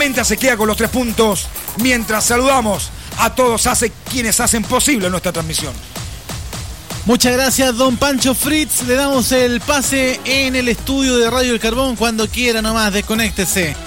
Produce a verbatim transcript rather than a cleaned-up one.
Tormenta se queda con los tres puntos, mientras saludamos a todos hace, quienes hacen posible nuestra transmisión. Muchas gracias, don Pancho Fritz. Le damos el pase en el estudio de Radio El Carbón. Cuando quiera nomás, desconéctese.